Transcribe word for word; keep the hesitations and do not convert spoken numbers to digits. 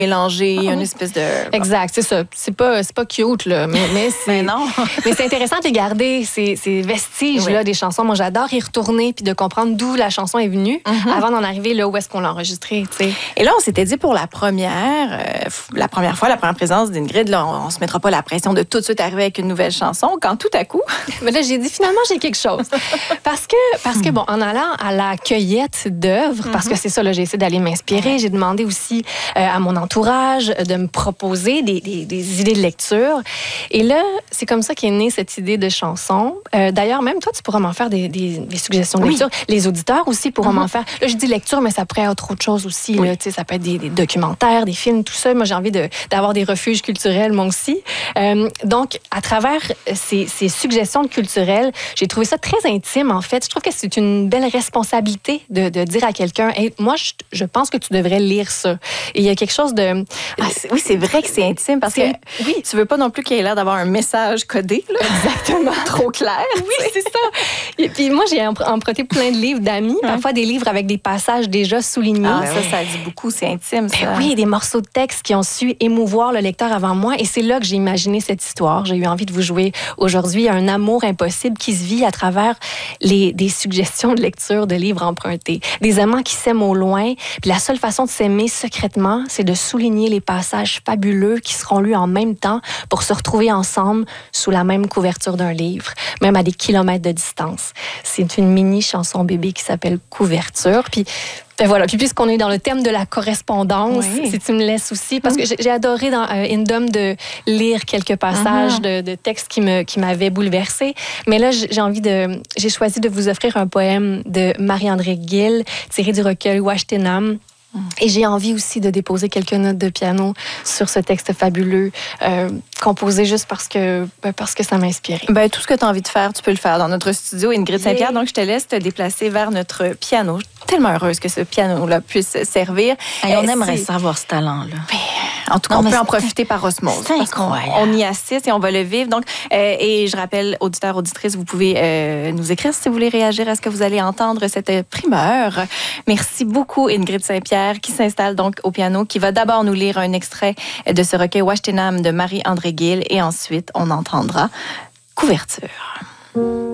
mélanger, Ah, une oui. espèce de... Exact, c'est ça. C'est pas, c'est pas cute, là, mais, mais c'est... Mais non. mais c'est intéressant de garder ces, ces vestiges-là Oui. des chansons. Moi, j'adore y retourner puis de comprendre d'où la chanson est venue Mm-hmm. avant d'en arriver là où est-ce qu'on l'a enregistrée, tu sais. Et là, on s'était dit pour la première, euh, la première fois, la première présence d'Ingrid, là, on, on se mettra pas la pression de tout de suite arriver avec une nouvelle chanson, quand tout à coup... Mais là, j'ai dit, finalement, j'ai quelque chose. Parce que, parce que bon, en allant à la cueillette d'œuvres, parce que c'est ça, là, j'ai essayé d'aller m'inspirer, j'ai demandé aussi euh, à mon entourage de me proposer des, des, des idées de lecture. Et là, c'est comme ça qu'est née cette idée de chanson. Euh, d'ailleurs, même toi, tu pourras m'en faire des, des, des suggestions de Oui. lecture. Les auditeurs aussi pourront Mm-hmm. m'en faire. Là, je dis lecture, mais ça pourrait être autre chose aussi. Oui. Là, tu sais, ça peut être des, des documentaires, des films, tout ça. Moi, j'ai envie de, d'avoir des refuges culturels, moi aussi. Euh, donc, à travers ces, ces suggestions culturelles, j'ai trouvé ça très intime, en fait. Je trouve que c'est une belle responsabilité de, de dire à quelqu'un, hey, moi, je, je pense que tu devrais lire ça. Et il y a quelque chose de... Ah, c'est- oui, c'est vrai que c'est intime parce que C'est- oui, tu veux pas non plus qu'il ait l'air d'avoir un message codé, là. Exactement. Trop clair. Oui, c'est ça. Et puis moi, j'ai empre- emprunté plein de livres d'amis, parfois des livres avec des passages déjà soulignés. Ah, ça, ça dit beaucoup, c'est intime, ça. Ben oui, des morceaux de texte qui ont su émouvoir le lecteur avant moi. Et c'est là que j'ai imaginé cette histoire. J'ai eu envie de vous jouer aujourd'hui un amour impossible qui se vit à travers les, des suggestions de lecture de livres empruntés. Des amants qui s'aiment au loin. Puis la seule façon de s'aimer secrètement, c'est de souligner les passages fabuleux qui seront lus en même temps pour se retrouver ensemble sous la même couverture d'un livre, même à des kilomètres de distance. C'est une mini chanson bébé qui s'appelle Couverture. Puis ben voilà. Puis puisqu'on est dans le thème de la correspondance, Oui. si tu me laisses aussi, parce que j'ai, j'ai adoré dans euh, Indom de lire quelques passages Mm-hmm. de, de textes qui me qui m'avaient bouleversée. Mais là, j'ai j'ai envie de, j'ai choisi de vous offrir un poème de Marie-André Gill tiré du recueil Ouachtenam. Et j'ai envie aussi de déposer quelques notes de piano sur ce texte fabuleux, euh, composé juste parce que, ben, parce que ça m'a inspiré. Ben, tout ce que tu as envie de faire, tu peux le faire dans notre studio, Ingrid Yeah. Saint-Pierre. Donc, je te laisse te déplacer vers notre piano. Je suis tellement heureuse que ce piano-là puisse servir. Hey, on Euh, aimerait c'est- savoir ce talent-là. En tout cas, Non, on mais peut en c'est- profiter par osmose. c'est parce qu'on- incroyable. On y assiste et on va le vivre. Donc, euh, et je rappelle, auditeurs, auditrices, vous pouvez euh, nous écrire si vous voulez réagir à ce que vous allez entendre cette primeur. Merci beaucoup, Ingrid Saint-Pierre, qui s'installe donc au piano, qui va d'abord nous lire un extrait de ce recueil Ouachtenam de Marie-André Gill et ensuite, on entendra Couverture.